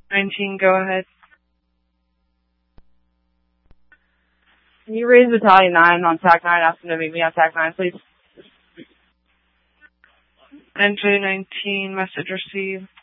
19, go ahead. Can you raise Battalion 9 on TAC 9? Ask them to meet me on TAC 9, please. NJ19, message received.